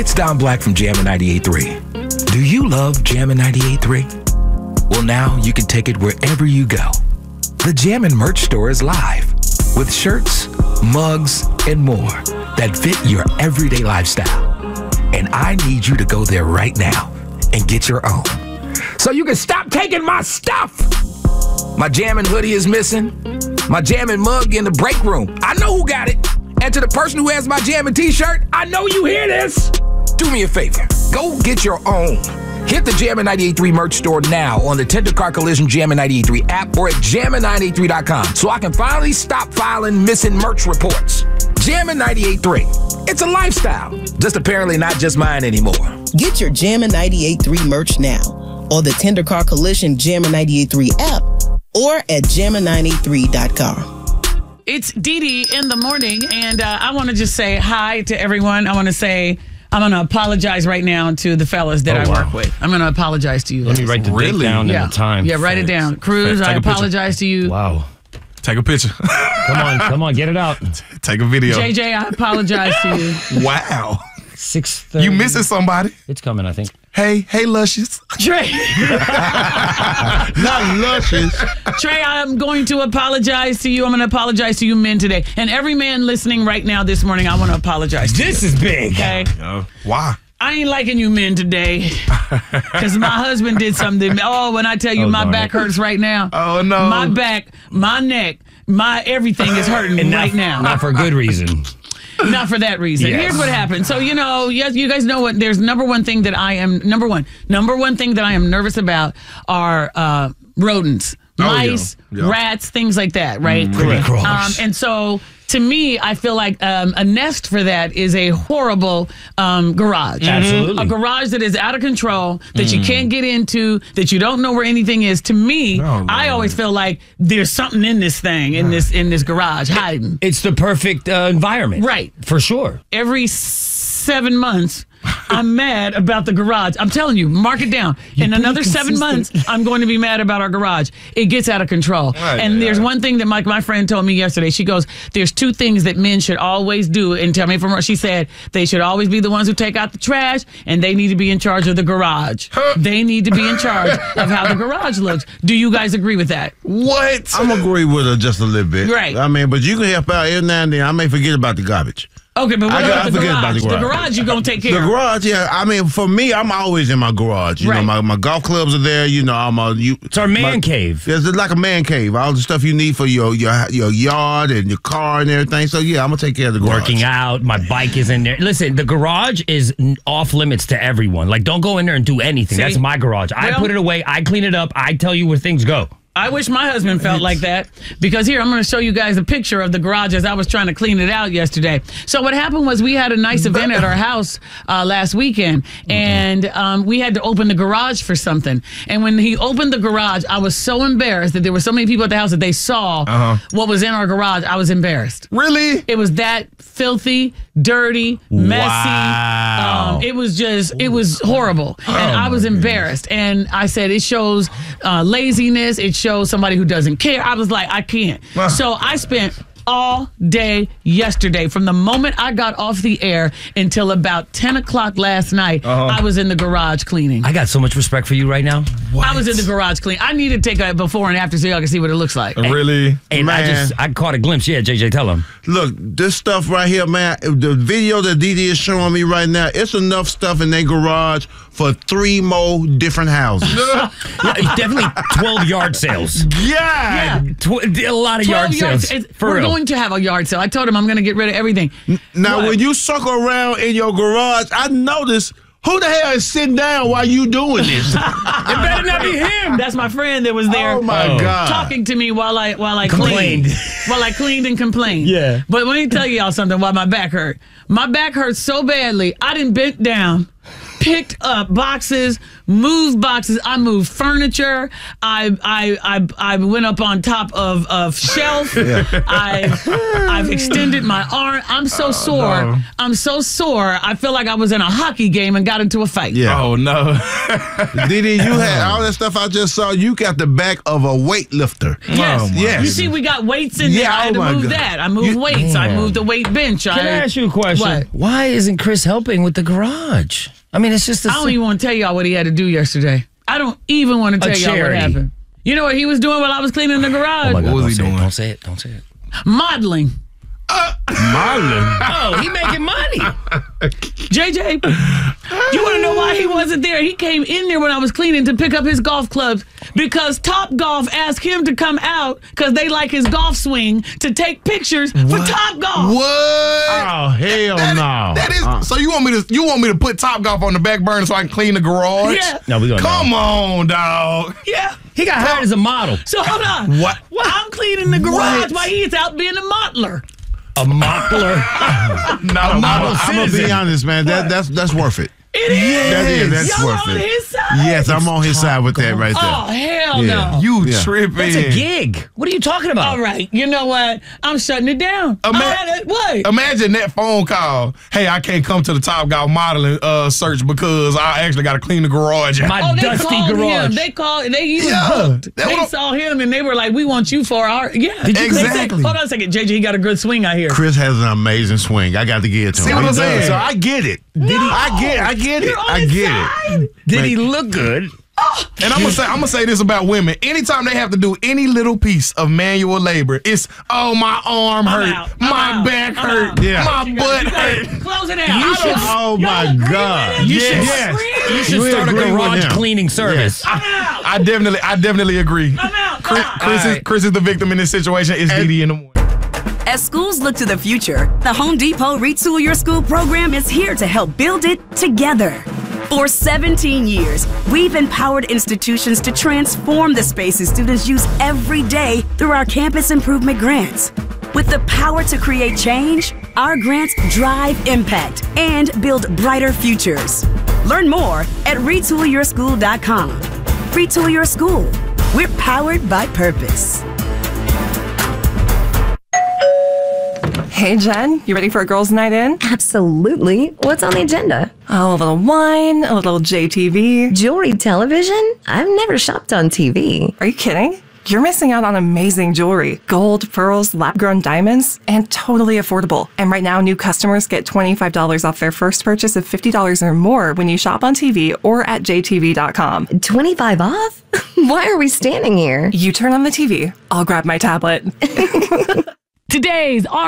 It's Don Black from Jammin' 98.3. Do you love Jammin' 98.3? Well, now you can take it wherever you go. The Jammin' merch store is live with shirts, mugs, and more that fit your everyday lifestyle. And I need you to go there right now and get your own, so you can stop taking my stuff. My Jammin' hoodie is missing. My Jammin' mug in the break room. I know who got it. And to the person who has my Jammin' t-shirt, I know you hear this. Do me a favor. Go get your own. Hit the Jammin' 98.3 merch store now on the Tender Car Collision Jammin' 98.3 app or at jammin983.com so I can finally stop filing missing merch reports. Jammin' 98.3. It's a lifestyle. Just apparently not just mine anymore. Get your Jammin' 98.3 merch now on the Tender Car Collision Jammin' 98.3 app or at jammin983.com. It's Dee Dee in the morning, and I want to just say hi to everyone. I want to say I'm going to apologize right now to the fellas that I work with. I'm going to apologize to you. Let me write the date down and the time. Yeah, write it down. Cruz, I apologize to you. Wow. Take a picture. Come on, get it out. Take a video. JJ, I apologize to you. Wow. 6:30. You missing somebody? It's coming, I think. Hey, Luscious. Trey. Not Luscious. Trey, I'm going to apologize to you. I'm going to apologize to you men today. And every man listening right now this morning, I want to apologize to you. This is big. Okay? Why? I ain't liking you men today because my husband did something. Oh, when I tell you my back hurts right now. Oh, no. My back, my neck, my everything is hurting right now. Not for good reason. Not for that reason. Yes. Here's what happened. So, yes, you guys know what, there's number one thing that I am nervous about are rodents. Mice, rats, things like that, right? Correct. And so, to me, I feel like a nest for that is a horrible garage. Absolutely. A garage that is out of control, that you can't get into, that you don't know where anything is. To me, I always feel like there's something in this thing, in this garage, hiding. It's the perfect environment. Right. For sure. Every 7 months, I'm mad about the garage. I'm telling you, mark it down. In another 7 months, I'm going to be mad about our garage. It gets out of control. And there's one thing that my friend told me yesterday. She goes, there's two things that men should always do. And tell me from her, she said, they should always be the ones who take out the trash, and they need to be in charge of the garage. They need to be in charge of how the garage looks. Do you guys agree with that? What? I'm agree with her just a little bit. Right. I mean, but you can help out every now and then. I may forget about the garbage. Okay, but what about the forget garage? about the garage. The garage you're going to take care The of. garage, yeah. I mean, for me, I'm always in my garage. You know, my golf clubs are there. You know, it's our man cave. It's like a man cave. All the stuff you need for your yard and your car and everything. So, yeah, I'm going to take care of the garage. Working out. My bike is in there. Listen, the garage is off limits to everyone. Like, don't go in there and do anything. See? That's my garage. I put it away. I clean it up. I tell you where things go. I wish my husband felt like that, because here, I'm going to show you guys a picture of the garage as I was trying to clean it out yesterday. So what happened was we had a nice event at our house last weekend, and we had to open the garage for something. And when he opened the garage, I was so embarrassed that there were so many people at the house that they saw what was in our garage. I was embarrassed. Really? It was that filthy, dirty, messy. Wow. It was horrible. And I was embarrassed. And I said, it shows laziness. It shows somebody who doesn't care. I was like, I can't. So I spent all day yesterday, from the moment I got off the air until about 10 o'clock last night. I was in the garage cleaning. I got so much respect for you right now. I was in the garage cleaning. I need to take a before and after so y'all can see what it looks like. Really? And I caught a glimpse. Yeah, JJ, tell him. Look, this stuff right here, man, the video that Dee Dee is showing me right now, it's enough stuff in their garage for 3 more different houses. Yeah, it's definitely 12 yard sales. Yeah. A lot of yard sales. We're going to have a yard sale. I told him I'm going to get rid of everything. Now, when you circle around in your garage, I noticed, who the hell is sitting down while you doing this? It better not be him. That's my friend that was there. Oh my God! Talking to me while I complained. While I cleaned and complained. Yeah. But let me tell y'all something. Why my back hurt? My back hurt so badly. I didn't bent down, picked up boxes, moved boxes. I moved furniture. I went up on top of shelf. I've extended my arm. I'm so sore. no. I'm so sore. I feel like I was in a hockey game and got into a fight. Yeah. Oh no. Didi, you had all that stuff I just saw. You got the back of a weightlifter. Yes. Oh, my Yes. You see, we got weights in there. Yeah, I had oh to my move God. that. I moved weights. I moved the weight bench. Can I ask you a question? What? Why isn't Chris helping with the garage? I mean, it's just I don't even want to tell y'all what he had to do yesterday. I don't even want to tell y'all what charity. happened. You know what he was doing while I was cleaning the garage? Oh my God, What was don't he say it, doing? Don't say it. Don't say it. Modeling. Marlon. Oh, he making money. JJ, you want to know why he wasn't there? He came in there when I was cleaning to pick up his golf clubs because Top Golf asked him to come out because they like his golf swing to take pictures for Top Golf. What? Oh, hell no. That is so you want me to put Top Golf on the back burner so I can clean the garage? Yeah. No, we gonna Come on, dog. Yeah. He got hired as a model. So hold on. What? I'm cleaning the garage What? while he's out being a modeler. A modeler. No, I'm model gonna be citizen. honest, man. That's worth it. It is. That's Y'all worth on it. his side? Yes, I'm on his side with that right there. Oh, hell Yeah. no. You Yeah. tripping. That's a gig. What are you talking about? All right. You know what? I'm shutting it down. What? Imagine that phone call. Hey, I can't come to the Top Golf modeling search because I actually got to clean the garage out. My They dusty called garage. him. They called. He was Yeah. booked. That They what- saw him and they were like, "We want you for our." Yeah. Did you- They said- Exactly. Hold on a second, JJ. He got a good swing out here. Chris has an amazing swing. I got to give it to See him. what He I'm does. saying? So I get it. I get it. You're on I his get side. it. Did he look good? And I'm gonna say this about women. Anytime they have to do any little piece of manual labor, it's my arm hurt, out. I'm my out. back I'm hurt, out. Yeah. my You butt gotta hurt. Close it out. You should- Oh, my Y'all agree God. with it? Yes. Agree? You should We start a agree with garage him. cleaning service. I'm out. I definitely agree. I'm out. Chris is the victim in this situation. It's Didi in the morning. As schools look to the future, the Home Depot Retool Your School program is here to help build it together. For 17 years, we've empowered institutions to transform the spaces students use every day through our campus improvement grants. With the power to create change, our grants drive impact and build brighter futures. Learn more at retoolyourschool.com. Retool Your School. We're powered by purpose. Hey, Jen, you ready for a girls' night in? Absolutely. What's on the agenda? Oh, a little wine, a little JTV. Jewelry television? I've never shopped on TV. Are you kidding? You're missing out on amazing jewelry. Gold, pearls, lab-grown diamonds, and totally affordable. And right now, new customers get $25 off their first purchase of $50 or more when you shop on TV or at jtv.com. 25 off? Why are we standing here? You turn on the TV, I'll grab my tablet. Today's